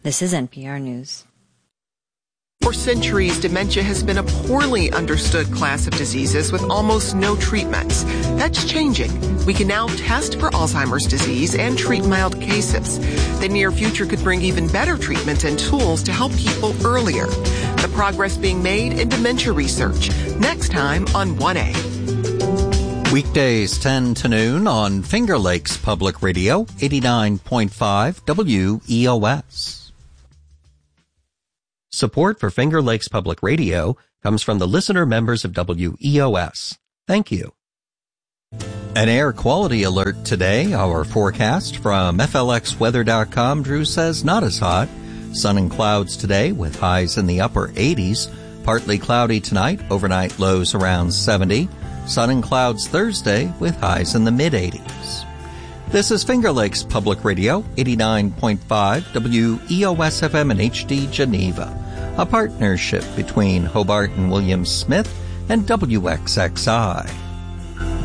This is NPR News. For centuries, dementia has been a poorly understood class of diseases with almost no treatments. That's changing. We can now test for Alzheimer's disease and treat mild cases. The near future could bring even better treatments and tools to help people earlier. The progress being made in dementia research. Next time on 1A. Weekdays 10 to noon on Finger Lakes Public Radio, 89.5 WEOS. Support for Finger Lakes Public Radio comes from the listener members of WEOS. Thank you. An air quality alert today. Our forecast from FLXweather.com. Drew says not as hot. Sun and clouds today with highs in the upper 80s. Partly cloudy tonight. Overnight lows around 70. Sun and clouds Thursday with highs in the mid-80s. This is Finger Lakes Public Radio, 89.5 WEOS FM and HD Geneva, a partnership between Hobart and Williams Smith and WXXI.